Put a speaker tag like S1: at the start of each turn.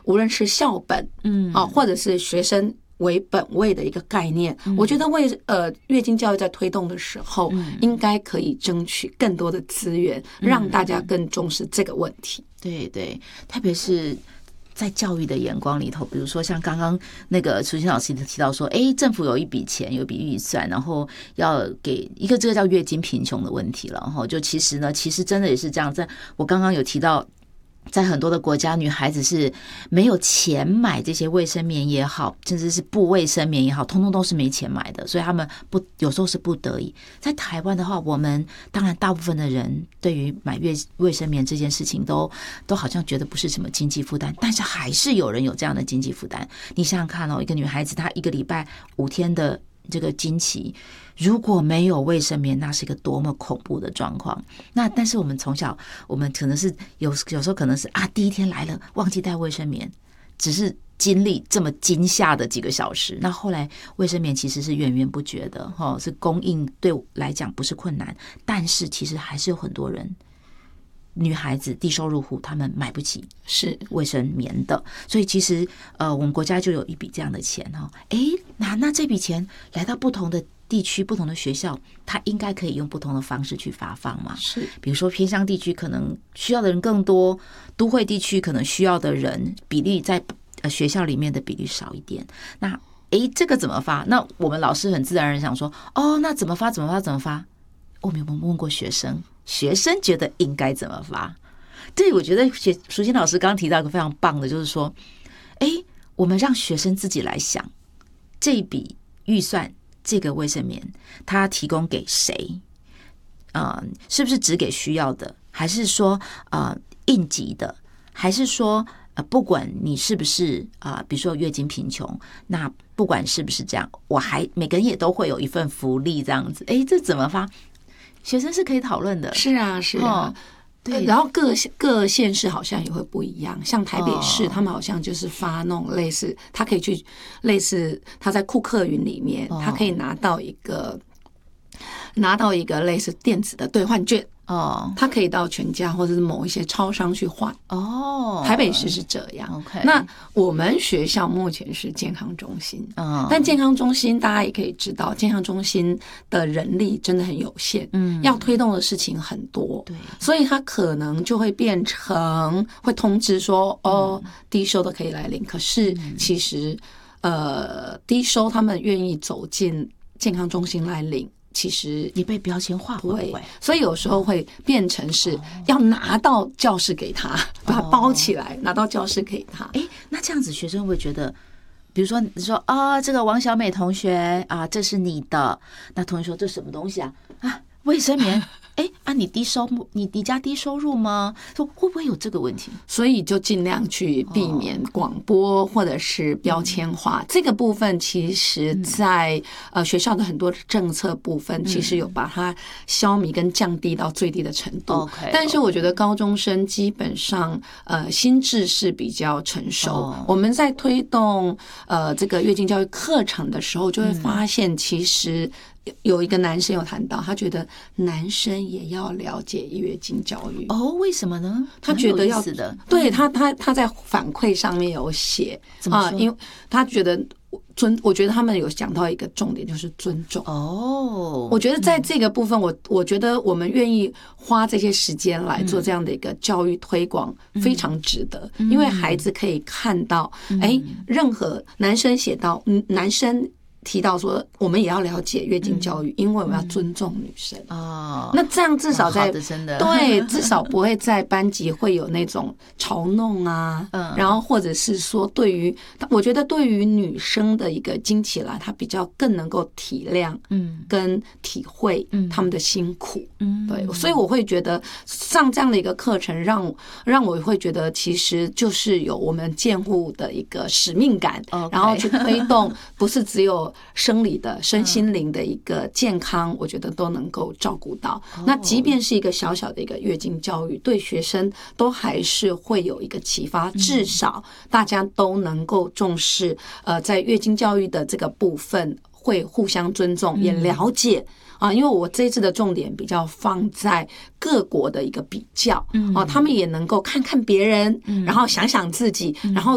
S1: 无论是校本或者是学生为本位的一个概念，我觉得月经教育在推动的时候，应该可以争取更多的资源，让大家更重视这个问题。
S2: 对对，特别是在教育的眼光里头，比如说像刚刚那个淑馨老师提到说，政府有一笔钱，有一笔预算，然后要给一个这个叫月经贫穷的问题了。然后就其实真的也是这样，在我刚刚有提到，在很多的国家，女孩子是没有钱买这些卫生棉也好，甚至是布卫生棉也好，通通都是没钱买的，所以他们有时候是不得已。在台湾的话，我们当然大部分的人对于买卫生棉这件事情都好像觉得不是什么经济负担，但是还是有人有这样的经济负担。你想想看一个女孩子她一个礼拜5天的这个经期，如果没有卫生棉，那是一个多么恐怖的状况。但是我们从小，我们可能是有时候可能是第一天来了忘记带卫生棉，只是经历这么惊吓的几个小时。那后来卫生棉其实是源源不绝的，是供应对我来讲不是困难，但是其实还是有很多人。女孩子低收入户，他们买不起是卫生棉的，所以其实我们国家就有一笔这样的钱那这笔钱来到不同的地区、不同的学校，它应该可以用不同的方式去发放嘛？
S1: 是，
S2: 比如说偏乡地区可能需要的人更多，都会地区可能需要的人比例在学校里面的比例少一点。那这个怎么发？那我们老师很自然而然想说，那怎么发？我们有没有问过学生？学生觉得应该怎么发？对，我觉得淑馨老师刚刚提到一个非常棒的，就是说，我们让学生自己来想这一笔预算，这个卫生棉他提供给谁？是不是只给需要的？还是说应急的？还是说不管你是不是比如说月经贫穷，那不管是不是这样，每个人也都会有一份福利这样子。这怎么发？学生是可以讨论的。
S1: 是啊，对。然后各县市好像也会不一样，像台北市，他们好像就是发那种类似，他可以去类似他在库克云里面，他可以拿到一个类似电子的兑换券。他可以到全家或者是某一些超商去换。台北市是这样。那我们学校目前是健康中心。但健康中心大家也可以知道，健康中心的人力真的很有限。要推动的事情很多。对，所以他可能就会变成会通知说，低收的可以来领。可是其实低收他们愿意走进健康中心来领，其实
S2: 你被标签化，
S1: 会，所以有时候会变成是要拿到教室给他，把它包起来，拿到教室给他。
S2: 那这样子学生会觉得，比如说你说这个王小美同学这是你的，那同学说这什么东西卫生棉。你家低收入吗？说会不会有这个问题？
S1: 所以就尽量去避免广播或者是标签化。这个部分其实在学校的很多政策部分，其实有把它消弭跟降低到最低的程度。但是我觉得高中生基本上心智是比较成熟。我们在推动这个月经教育课程的时候，就会发现其实有一个男生有谈到，他觉得男生也要了解月经教育。
S2: 为什么呢？
S1: 他觉得要对他在反馈上面有写因为他觉得我觉得他们有讲到一个重点，就是尊重。我觉得在这个部分，我觉得我们愿意花这些时间来做这样的一个教育推广，非常值得。因为孩子可以看到，任何男生写到男生提到说，我们也要了解月经教育，因为我们要尊重女生。那这样至少在对，至少不会在班级会有那种嘲弄然后或者是说我觉得对于女生的一个经期来，她比较更能够体谅跟体会他们的辛苦。对，所以我会觉得上这样的一个课程，让我会觉得其实就是有我们健护的一个使命感，然后去推动，不是只有生理的身心灵的一个健康，我觉得都能够照顾到。那即便是一个小小的一个月经教育，对学生都还是会有一个启发，至少大家都能够重视在月经教育的这个部分会互相尊重，也了解因为我这一次的重点比较放在各国的一个比较他们也能够看看别人，然后想想自己，然后